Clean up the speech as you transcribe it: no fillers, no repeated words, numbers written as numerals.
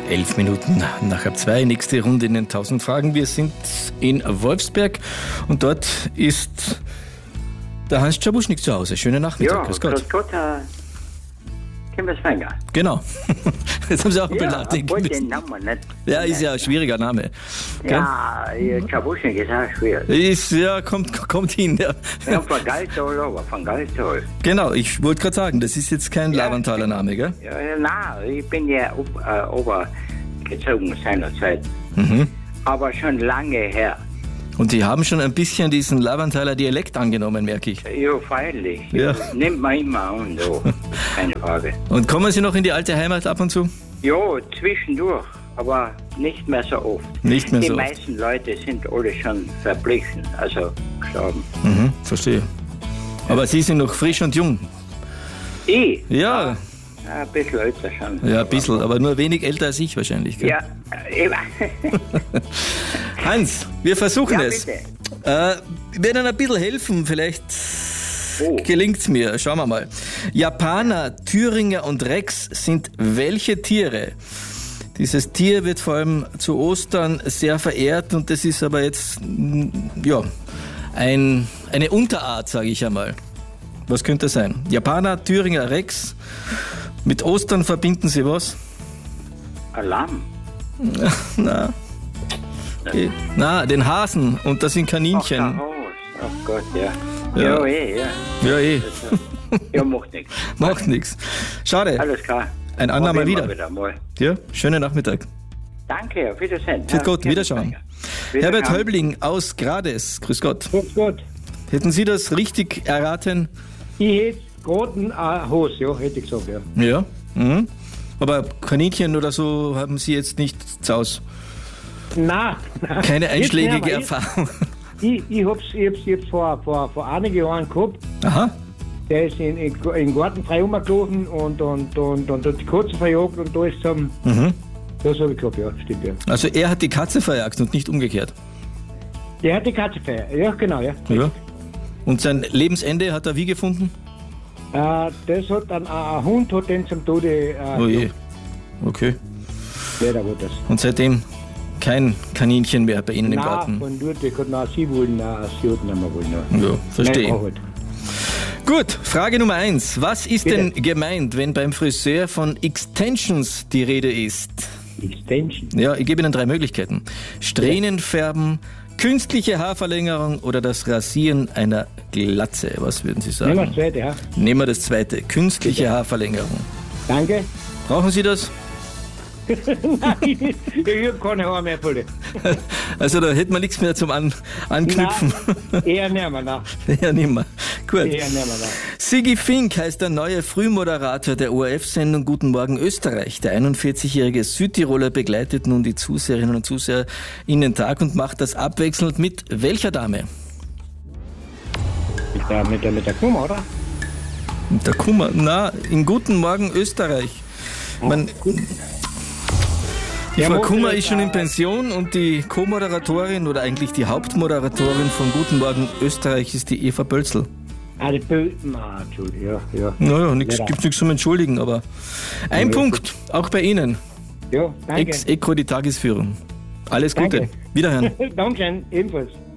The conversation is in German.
11 Minuten nach halb 2, nächste Runde in den 1000 Fragen. Wir sind in Wolfsberg und dort ist der Hans Czabuschnik zu Hause. Schönen Nachmittag, Ja, grüß Gott. grüß Gott, Herr Kimmelsfänger. Genau. Jetzt haben Sie auch ein bisschen nachdenken obwohl müssen. den Namen nicht. Ja, ist ja ein schwieriger Name. Ja, Czabuschnik ist auch schwierig. Kommt hin. Ja. Ja, von Galtol, aber von Galtol. Genau, ich wollte gerade sagen, das ist jetzt kein Lavanthaler Name, gell? Ja, nein, ich bin ja obergezogen seinerzeit. Mhm. Aber schon lange her. Und Sie haben schon ein bisschen diesen Lavanthaler Dialekt angenommen, merke ich. Ja, feierlich. Ja. Nimmt man immer an, so. Keine Frage. Und kommen Sie noch in die alte Heimat ab und zu? Ja, zwischendurch, aber nicht mehr so oft. Nicht mehr Die so. meisten Leute sind alle schon verblichen, also gestorben. Mhm, verstehe. Aber Sie sind noch frisch und jung. Ich? Ja, Ein bisschen älter schon. ja, ein bisschen, aber nur wenig älter als ich wahrscheinlich. Gell? Ja, immer. Hans, wir versuchen Ja, es. bitte. Wir werden ein bisschen helfen, vielleicht Oh. gelingt's mir. Schauen wir mal. Japaner, Thüringer und Rex sind welche Tiere? Dieses Tier wird vor allem zu Ostern sehr verehrt und das ist aber jetzt ja, eine Unterart, sage ich einmal. Was könnte das sein? Japaner, Thüringer, Rex. Mit Ostern verbinden Sie was? Alarm. Na, den Hasen und das sind Kaninchen. Ach, oh Gott, ja. Ja. Ja. Ja, eh. Ja, macht nichts. Macht nichts. Schade. Alles klar. Ein andermal Probieren wieder. wir mal. Ja, schönen Nachmittag. Danke, auf Wiedersehen. Grüß Gott, Wiederschauen. Herbert Wiederschauen. Häubling aus Grades. Grüß Gott. Grüß Gott. Hätten Sie das richtig erraten? Ich hätte gerade ein Haus, ja, hätte ich gesagt, ja. Ja. Mhm. Aber Kaninchen oder so haben Sie jetzt nicht zu Hause. Nein. Keine einschlägige Jetzt nicht, Erfahrung. aber Ich hab's jetzt vor einigen Jahren gehabt. Aha. Der ist in den Garten frei rumgelaufen und hat die Katze verjagt und da ist zusammen. Mhm. Das habe ich gehabt, ja, stimmt, ja. Also er hat die Katze verjagt und nicht umgekehrt. Der hat die Katze verjagt, ja, genau, ja. Ja. Und sein Lebensende hat er wie gefunden? Das hat dann ein Hund hat den zum Tode. Oh je. Okay. Leider war das. Und seitdem kein Kaninchen mehr bei Ihnen im Garten. Von dort, ich konnte sie wollen, sie hat nicht mehr wollen. Ja, verstehe. Nein, halt. Gut, Frage Nummer 1. Was ist Bitte. denn gemeint, wenn beim Friseur von Extensions die Rede ist? Extension. Ja, ich gebe Ihnen 3 Möglichkeiten. Strähnen färben, künstliche Haarverlängerung oder das Rasieren einer Glatze. Was würden Sie sagen? Nehmen wir das zweite, ja. Nehmen wir das zweite. Künstliche Haarverlängerung. Danke. Brauchen Sie das? Nein, ich habe keine Haare mehr voll. Also da hätten wir nichts mehr zum Anknüpfen. Nein, eher nicht mehr nach. Ja, nicht mehr. Gut. Eher nicht mehr nach. Sigi Fink heißt der neue Frühmoderator der ORF-Sendung Guten Morgen Österreich. Der 41-jährige Südtiroler begleitet nun die Zuseherinnen und Zuseher in den Tag und macht das abwechselnd mit welcher Dame? Mit der Kummer, oder? Mit der Kummer. Na, in Guten Morgen Österreich. Die Ja, Frau muss Kummer ich ist schon in sagen. Pension und die Co-Moderatorin oder eigentlich die Hauptmoderatorin von Guten Morgen Österreich ist die Eva Bölzl. Die Böten. Entschuldigung, ja. Naja, Ja. gibt's nichts zum Entschuldigen, aber ein Ja, Punkt, auch bei Ihnen. Ja, danke. Ex-Eco die Tagesführung. Alles Gute. Danke. Wiederhören. Dankeschön, ebenfalls.